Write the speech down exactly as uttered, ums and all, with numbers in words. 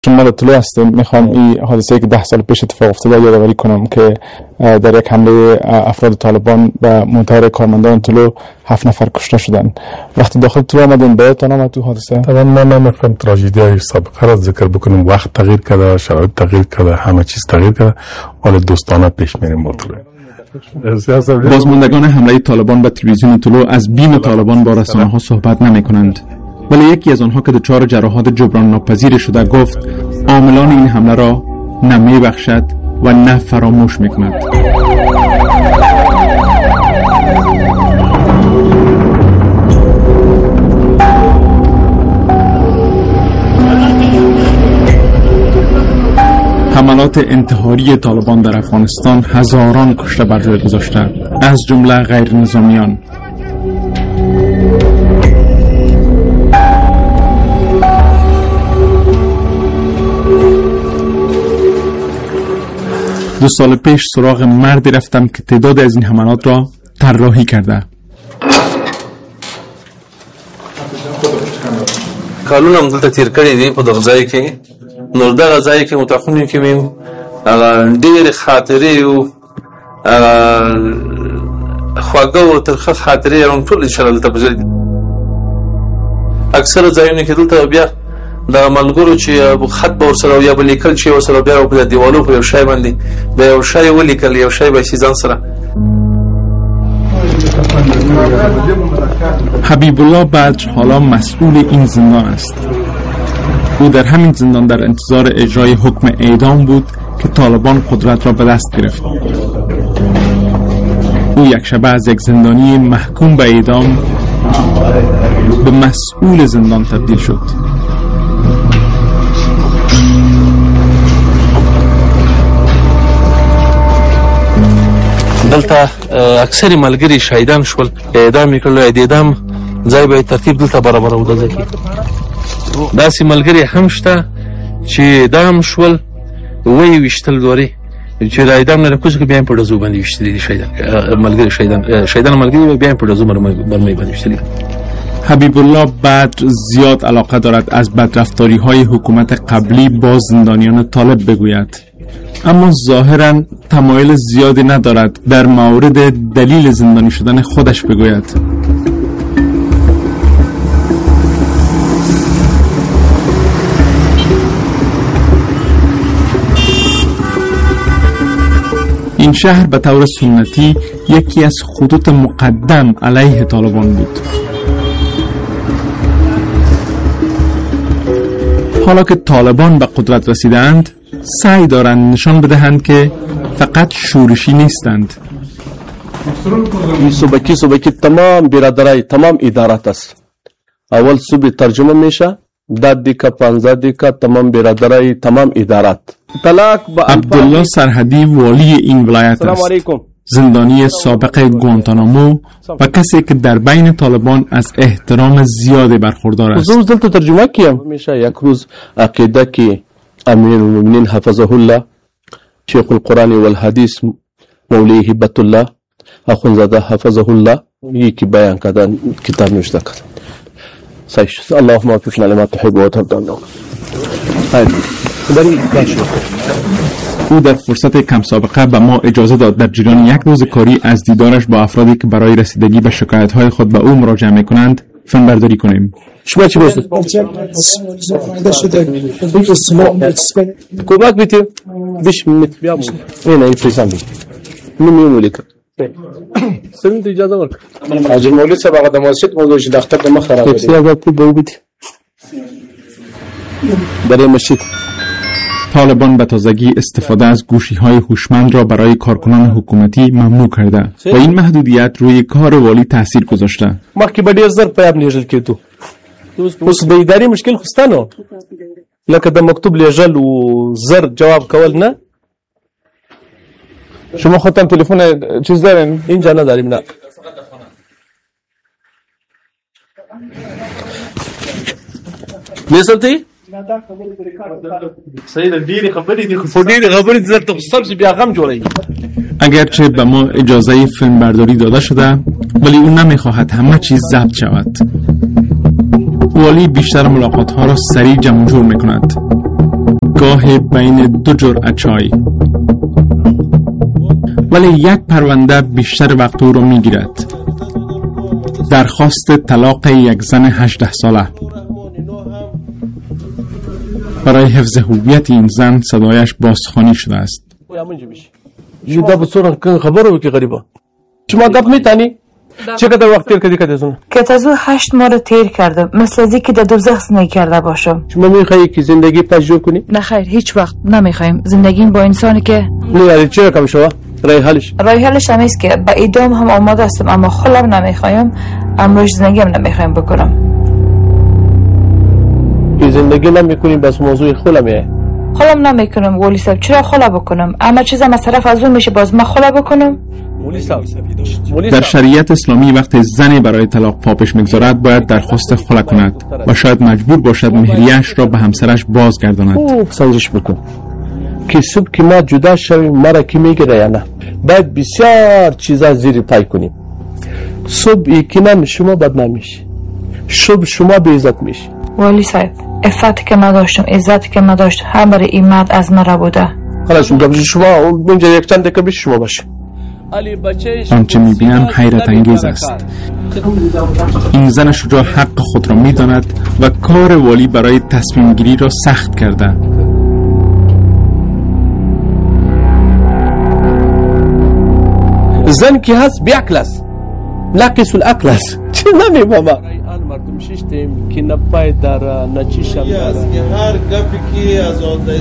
شما طلوع هستیم. میخوام این حادثه که ده سال پیش اتفاق افتاده یادآوری کنم که در یک حمله افراد طالبان به منتظر کارمندان طلوع هفت نفر کشته شدن. وقتی داخل طلوع آمدین بیاتون آمد تو حادثه؟ طبعا ما نمیخوام تراژدی سابقه را ذکر بکنیم. وقت تغییر کرده، شرایط تغییر کرده، همه چیز تغییر کرده. حال دوستانه پیش میریم با طلوع. بازماندگان حمله طالبان به تلویزیون طلوع از بیم طالبان با رسانه‌ها صحبت نمی‌کنند. ولی یکی از آنها که دچار جراحات جبران ناپذیر شده گفت عاملان این حمله را نه میبخشد و نه فراموش میکند. حملات انتحاری طالبان در افغانستان هزاران کشته بر جای گذاشته، از جمله غیر نظامیان. دو سال پیش سراغ مردی رفتم که تعداد از این حملات را طراحی کرده. کالون هم دلته تیر کړی دی په دغه ځای کې. نو دغه ځای کې متخونی کې ویم هغه ډېرې خاطرې او خواږه او ترخه خاطرې هم ټول انشاءالله دلته بځای دي. اکثره ځایونه کې دلته بیا دا ملګرو چې خط به ورسره یا به لیکل چې ورسره بیا په دیوالو په یو شی باندې به یو شی ولیکل، یو شی به سیزان سره. حبیب الله بدر حالا مسئول این زندان است. او در همین زندان در انتظار اجرای حکم اعدام بود که طالبان قدرت را به دست گرفت. او یک شبه از یک زندانی محکوم به اعدام به مسئول زندان تبدیل شد. دلته اکثر ملګری شهیدان شول، اعدام کړل. اعدام ځای به ترتیب دلته برابر و دځه کې داسې ملګری هم شته چې اعدام شول وی وشتل دوري چې د اعدام نه کوڅه کې بیا په ډزو باندې وشتل دي شهیدان ملګری شهیدان شهیدان ملګری بیا په ډزو باندې باندې وشتل. حبیب الله بدر زیاد علاقه دارد از بدرفتاری های حکومت قبلی با زندانیان طالب بگوید، اما ظاهراً تمایل زیادی ندارد در مورد دلیل زندانی شدن خودش بگوید. این شهر به طور سنتی یکی از خطوط مقدم علیه طالبان بود. حالا که طالبان به قدرت رسیدند، سعی دارند نشان بدهند که فقط شورشی نیستند. این صوبکی صوبکی تمام برادرای تمام ادارات است. اول صوبه ترجمه میشه، ده دیکا پانزده دیکا تمام برادرای تمام ادارات. عبدالله سرحدی والی این ولایت است، زندانی سابق گوانتانامو و کسی که در بین طالبان از احترام زیادی برخوردار است. روز دلته ترجمه کیم میشه. یک روز عقیده که امیر المؤمنین حفظه الله شیخ القرآن والحدیث مولوی هبت الله اخوندزاده حفظه الله یکی بیان کردن، کتاب نوشته کردن. سایش اللهم وفقنا لما تحب و ترضى. او در فرصت کم سابقه به ما اجازه داد در جریان یک روز کاری از دیدارش با افرادی که برای رسیدگی به شکایت‌های خود به او مراجعه می‌کنند فیلم برداری کنیم. شما چی باشید؟ کمک بیتیم بیش متبیام اینه این فیزان بید نمیمولی کرد سمید اجازه ورک حاجی مولوی صاحب هغه د مسجد موضوع چې د اختر د مخ خراب دی هغه په بو بیت برای مسجد. طالبان به تازگی استفاده از گوشی‌های هوشمند را برای کارکنان حکومتی ممنوع کرده و این محدودیت روی کار والی تاثیر گذاشته. مخکې به ډېر زر پیغام لیږل کېدو، اوس د ادارې مشکل خو سته نو، لکه د مکتوب لیږل او زر جواب کول نه. شما خودتان تلفن چیز دارین؟ اینجا نداریم نه. میسلتی؟ صحیح ډېرې خبرې دي خو ډېرې خبرې دي درته خو سبزي بیا غم جوړوي. اگرچه به ما اجازه فیلم برداری داده شده ولی او نمیخواهد همه چیز ضبط شود. والی بیشتر ملاقات ها را سریع جمع جور میکند. ایستگاه بین دو جرعه چای. ولی یک پرونده بیشتر وقت او را میگیرد. درخواست طلاق یک زن هجده ساله. برای حفظ هویت این زن صدایش بازخوانی شده است. جدا بسورن کن خبرو که غریبه. شما گپ میتانی؟ چقدر وقت تیر کردی کدیزون؟ که تازه هشت ماه رو تیر کردم، مثل ازی که در دوزخ زندگی کرده باشم. شما میخوایی که زندگی تجربه کنی؟ نه خیر، هیچ وقت نمیخوایم. زندگی با انسانی که نه چرا کم شوا؟ رای حلش رای حلش هم است که با ایدام هم آماده هستم، اما خودم نمیخوایم، امروز زندگی هم نمیخوایم بکنم. که زندگی نمیکنیم بس موضوع خودم میه. خودم نمیکنم ولی صاحب، چرا خلا بکنم؟ اما چیزا از طرف از اون میشه باز من خلا بکنم؟ در شریعت اسلامی وقتی زنی برای طلاق پاپش میگذارد باید درخواست خلا کند و شاید مجبور باشد مهریه‌اش را به همسرش بازگرداند. خوب سنجش بکن که صبح که ما جدا شویم مرا کی میگیره یا نه. باید بسیار چیزا زیر پای کنیم. صبح یقینا شما بدنام میشی، صبح شما به عزت میشی. ولی صاحب عفتی که ما داشتم، عزتی که ما داشتم، هم برای این مرد از مرا بوده. خلاص میگم شما اونجا یک چند دقیقه بیش شما باشه. آنچه میبینم حیرت انگیز است. این زن شجاع حق خود را میداند و کار والی برای تصمیم گیری را سخت کرده. زن که هست بیعقل است، ناقص العقل است. چه نمی بابا مردم شش تیم که نپای داره نه چیشم داره.